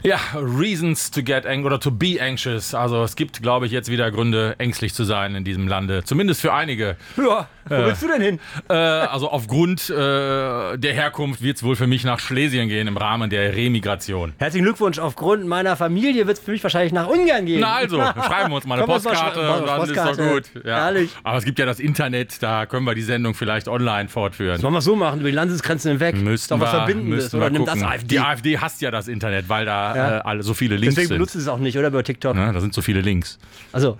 Ja, Reasons to get angry oder to be anxious. Also es gibt, glaube ich, jetzt wieder Gründe, ängstlich zu sein in diesem Lande. Zumindest für einige. Ja, wo willst du denn hin? Also aufgrund der Herkunft wird es wohl für mich nach Schlesien gehen im Rahmen der Remigration. Herzlichen Glückwunsch. Aufgrund meiner Familie wird es für mich wahrscheinlich nach Ungarn gehen. Na also, schreiben wir uns mal eine Können wir uns mal Postkarte schreiben, und dann ist Postkarte. doch gut. Ja. Herrlich. Aber es gibt ja das Internet, da können wir die Sendung vielleicht online fortführen. Sollen wir es so machen, über die Landesgrenzen hinweg? Müssten Doch was wir, Verbindendes. müssten Oder wir nimmt das gucken. AfD? Die AfD hasst ja das Internet, weil da Ja. alle so viele Links Deswegen sind. benutzt es auch nicht, oder? Über TikTok. Ne, da sind so viele Links. Also.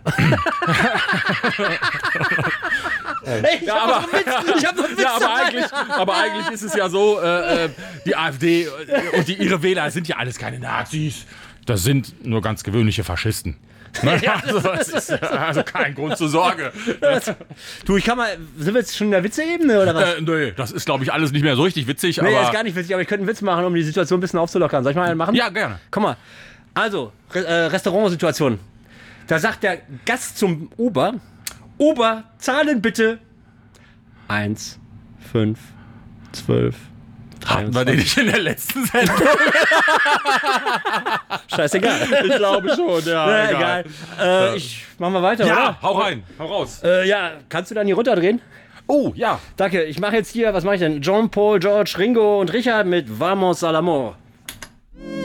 Ich hab noch einen Witz. Aber eigentlich ist es ja so, die AfD und ihre Wähler sind ja alles keine Nazis. Das sind nur ganz gewöhnliche Faschisten. Ne? Also, es ist also kein Grund zur Sorge. Du, sind wir jetzt schon in der Witze-Ebene, oder was? Nö, das ist, glaube ich, alles nicht mehr so richtig witzig. Nee, aber ist gar nicht witzig, aber ich könnte einen Witz machen, um die Situation ein bisschen aufzulockern. Soll ich mal einen machen? Ja, gerne. Komm mal. Also, Restaurantsituation. Da sagt der Gast zum Ober, zahlen bitte 1, 5, 12, Hatten wir den nicht in der letzten Sendung? Scheißegal. Ich glaube schon, ja. Egal. Ich mach mal weiter, Ja, oder? hau rein, hau raus. Ja, kannst du dann hier runterdrehen? Oh, ja. Danke, ich mache jetzt hier, was mache ich denn? Jean-Paul, George, Ringo und Richard mit Vamos al Amor.